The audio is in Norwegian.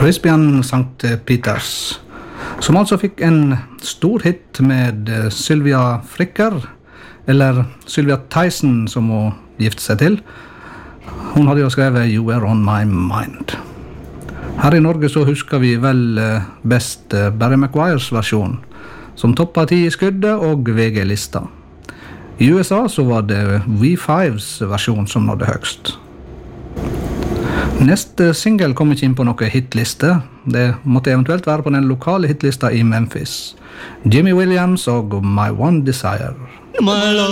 Crispian St. Peters, som altså fikk en stor hit med Sylvia Fricker, eller Sylvia Tyson som hun gifte seg til. Hun hadde jo skrevet You Were On My Mind. Her i Norge så husker vi vel best Barry Maguires versjon, som toppet 10 i skuddet og VG-lista. I USA så var det V5s versjon som nådde høgst. Neste single kom ikke inn på noen hitliste. Det måtte eventuelt være på den lokale hitlista i Memphis. Jimmy Williams og My One Desire. My love.